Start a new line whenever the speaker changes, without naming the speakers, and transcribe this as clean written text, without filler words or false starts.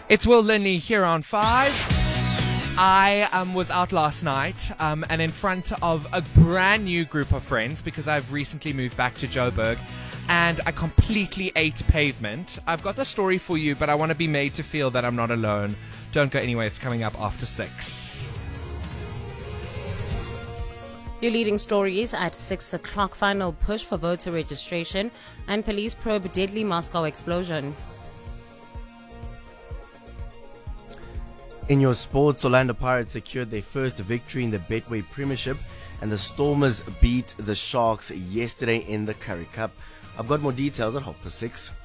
It's Will Linley here on 5. I was out last night and in front of a brand new group of friends because I've recently moved back to Joburg and I completely ate pavement. I've got the story for you, but I want to be made to feel that I'm not alone. Don't go anywhere. It's coming up after 6.
Your leading stories at 6 o'clock. Final push for voter registration and police probe deadly Moscow explosion.
In your sports, Orlando Pirates secured their first victory in the Betway Premiership, and the Stormers beat the Sharks yesterday in the Currie Cup. I've got more details at 6:30.